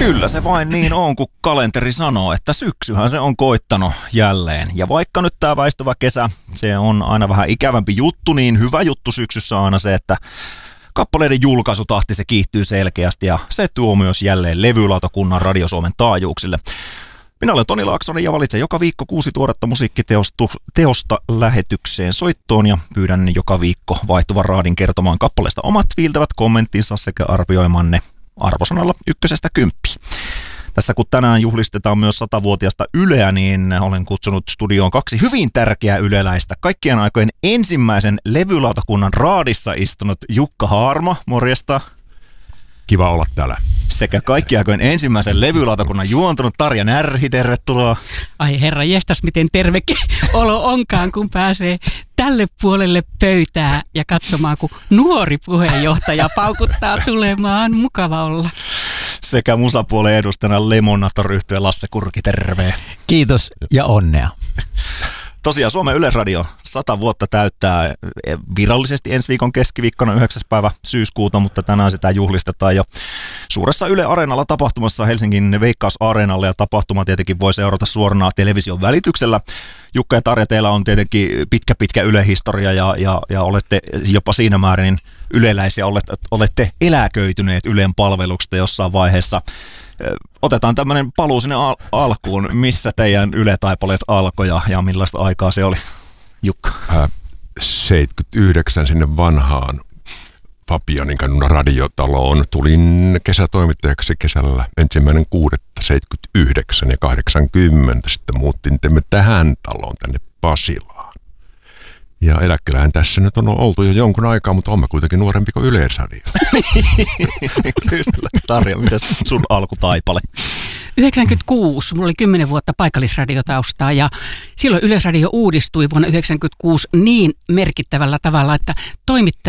Kyllä se vain niin on, kun kalenteri sanoo, että syksyhän se on koittanut jälleen. Ja vaikka nyt tämä väistyvä kesä, se on aina vähän ikävämpi juttu, niin hyvä juttu syksyssä on aina se, että kappaleiden julkaisutahti se kiihtyy selkeästi ja se tuo myös jälleen levylautakunnan Radio Suomen taajuuksille. Minä olen Toni Laaksonen ja valitsen joka viikko 6 tuoretta musiikkiteosta lähetykseen soittoon ja pyydän joka viikko vaihtuvan raadin kertomaan kappaleesta omat viiltävät kommenttinsa sekä arvioimaan ne arvosanalla 1–10. Tässä kun tänään juhlistetaan myös 100-vuotiasta Yleä, niin olen kutsunut studioon 2 hyvin tärkeää yleläistä. Kaikkien aikojen ensimmäisen levylautakunnan raadissa istunut Jukka Haarma, morjesta. Kiva olla täällä. Sekä kaikkien aikojen ensimmäisen levylautakunnan juontunut Tarja Närhi, tervetuloa. Ai herra jestas, miten terve olo onkaan, kun pääsee tälle puolelle pöytää ja katsomaan, kun nuori puheenjohtaja paukuttaa tulemaan. Mukava olla. Sekä musapuolen edustajana Lemonator-yhtyeen Lasse Kurki, terve. Kiitos ja onnea. Tosiaan Suomen Yleisradio 100 vuotta täyttää virallisesti ensi viikon keskiviikkona 9. päivä syyskuuta, mutta tänään sitä juhlistetaan jo suuressa Yle Areenalla tapahtumassa Helsingin Veikkaus-areenalla, ja tapahtuma tietenkin voi seurata suorana television välityksellä. Jukka ja Tarja, teillä on tietenkin pitkä Yle-historia ja olette jopa siinä määrin yleläisiä, olette eläköityneet Ylen palveluksesta jossain vaiheessa. Otetaan tämmöinen paluu sinne alkuun. Missä teidän Yle-taipaleet alkoi ja millaista aikaa se oli, Jukka? 79 sinne vanhaan Fabianin kadun radiotaloon. Tulin kesätoimittajaksi kesällä 1.6.79 ja 80 sitten muuttiin tähän taloon tänne Pasilaan. Ja eläkkeellähän tässä nyt on oltu jo jonkun aikaa, mutta olemme kuitenkin nuorempi kuin Yleisradio. Kyllä. Tarja, mitäs sun alkutaipale? 96. Mulla oli 10 vuotta paikallisradiotaustaa ja silloin Yleisradio uudistui vuonna 1996 niin merkittävällä tavalla, että